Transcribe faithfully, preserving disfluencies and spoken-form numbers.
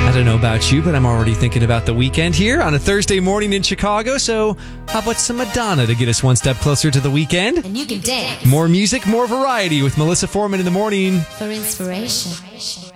I don't know about you, but I'm already thinking about the weekend here on a Thursday morning in Chicago. So how about some Madonna to get us one step closer to the weekend? And you can dance. More music, more variety with Melissa Foreman in the morning. For inspiration.